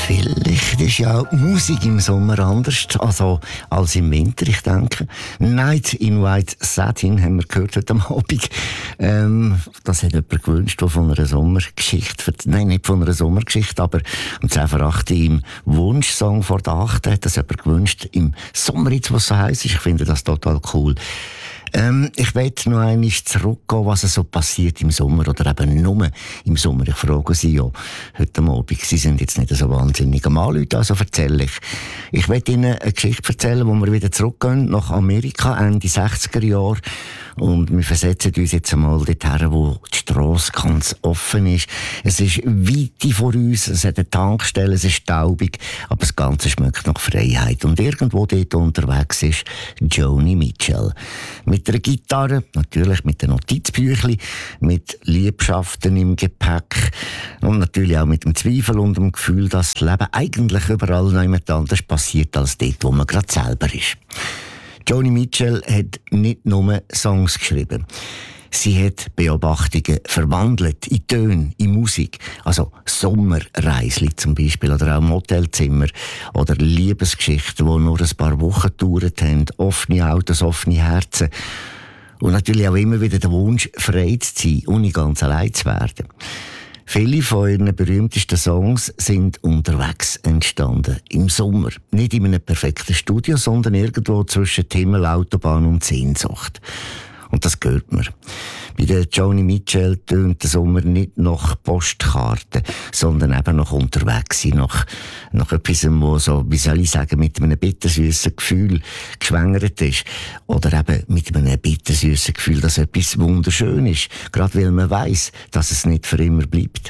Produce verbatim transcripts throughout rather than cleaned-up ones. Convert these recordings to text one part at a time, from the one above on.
Vielleicht ist ja Musik im Sommer anders also als im Winter, ich denke. Night in White Satin haben wir gehört heute Abend. Ähm, das hat jemand gewünscht, der von einer Sommergeschichte, nein, nicht von einer Sommergeschichte, aber um zehn vor acht im Wunschsong vor der acht hat das jemand gewünscht, im Sommer jetzt, was so heiß ist. Ich finde das total cool. Ähm, ich möchte noch einmal zurückgehen, was so passiert im Sommer oder eben nur im Sommer. Ich frage Sie ja heute Abend. Sie sind jetzt nicht so wahnsinnig am Anrufen, also erzähle ich. Ich möchte Ihnen eine Geschichte erzählen, wo wir wieder zurückgehen nach Amerika, Ende sechziger Jahre. Und wir versetzen uns jetzt einmal dorthin, wo die Strasse ganz offen ist. Es ist Weite vor uns, es hat eine Tankstelle, es ist staubig, aber das Ganze schmeckt nach Freiheit. Und irgendwo dort unterwegs ist Joni Mitchell. Mit einer Gitarre, natürlich mit einem Notizbüchlein, mit Liebschaften im Gepäck und natürlich auch mit dem Zweifel und dem Gefühl, dass das Leben eigentlich überall noch jemand anders passiert als dort, wo man gerade selber ist. Joni Mitchell hat nicht nur Songs geschrieben. Sie hat Beobachtungen verwandelt in Töne, in Musik. Also Sommerreisli zum Beispiel oder auch Motelzimmer oder Liebesgeschichten, die nur ein paar Wochen gedauert haben. Offene Autos, offene Herzen. Und natürlich auch immer wieder der Wunsch, frei zu sein, ohne ganz allein zu werden. Viele von ihren berühmtesten Songs sind unterwegs entstanden. Im Sommer. Nicht in einem perfekten Studio, sondern irgendwo zwischen Himmel, Autobahn und Sehnsucht. Und das hört man. Bei der Joni Mitchell tönt der Sommer nicht nach Postkarten, sondern eben nach unterwegs sein, nach, nach etwas, wo so, wie soll ich sagen, mit einem bittersüßen Gefühl geschwängert ist. Oder eben mit einem bittersüßen Gefühl, dass etwas wunderschön ist. Gerade weil man weiss, dass es nicht für immer bleibt.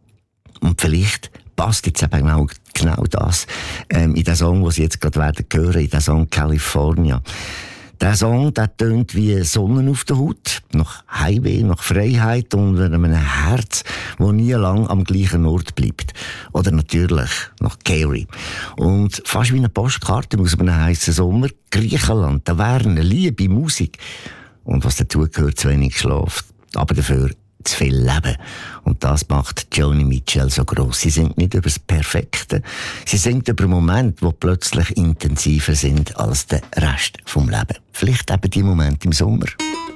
Und vielleicht passt jetzt eben auch genau das ähm, in den Song, den Sie jetzt gerade werden hören, in den Song California. Der Song, der tönt wie Sonnen auf der Haut, nach Highway, nach Freiheit und einem Herz, das nie lang am gleichen Ort bleibt. Oder natürlich nach Gary. Und fast wie eine Postkarte aus einem heißen Sommer, Griechenland, Taverne, Liebe, Musik. Und was dazu gehört, zu wenig Schlaf. Aber dafür zu viel Leben. Und das macht Joni Mitchell so gross. Sie singt nicht über das Perfekte. Sie singt über Momente, die plötzlich intensiver sind als der Rest vom Leben. Vielleicht eben die Momente im Sommer.